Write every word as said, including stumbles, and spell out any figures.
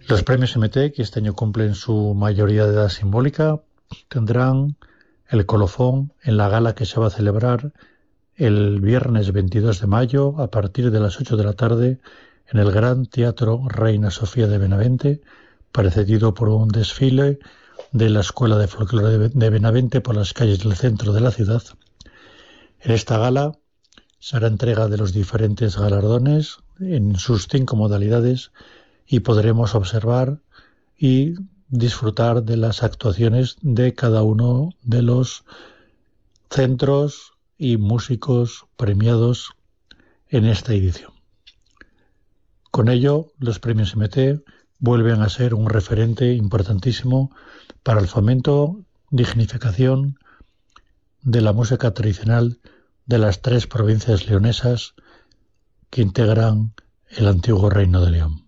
Los premios M T, que este año cumplen su mayoría de edad simbólica, tendrán el colofón en la gala que se va a celebrar el viernes veintidós de mayo a partir de las ocho de la tarde en el Gran Teatro Reina Sofía de Benavente, precedido por un desfile de la Escuela de Folclore de Benavente por las calles del centro de la ciudad. En esta gala se hará entrega de los diferentes galardones en sus cinco modalidades y podremos observar y disfrutar de las actuaciones de cada uno de los centros y músicos premiados en esta edición. Con ello, los premios M T vuelven a ser un referente importantísimo para el fomento, dignificación de la música tradicional de las tres provincias leonesas que integran el antiguo Reino de León.